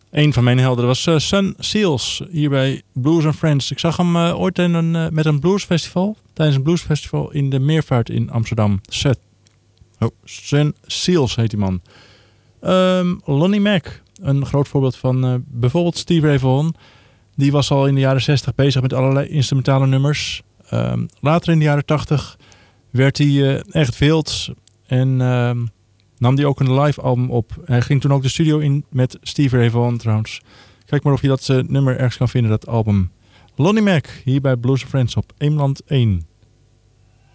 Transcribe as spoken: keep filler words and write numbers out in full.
Een van mijn helden was uh, Sun Seals, hier bij Blues and Friends. Ik zag hem uh, ooit in een, uh, met een bluesfestival, tijdens een bluesfestival in de Meervaart in Amsterdam. Set. Oh, Sun Seals heet die man. Um, Lonnie Mack, een groot voorbeeld van uh, bijvoorbeeld Steve Ray Vaughan. Die was al in de jaren zestig bezig met allerlei instrumentale nummers. Um, later in de jaren tachtig werd hij uh, echt wild en uh, nam hij ook een live album op. Hij ging toen ook de studio in met Steve Ray Vaughan trouwens. Kijk maar of je dat uh, nummer ergens kan vinden, dat album. Lonnie Mack, hier bij Blues and Friends op Eemland één.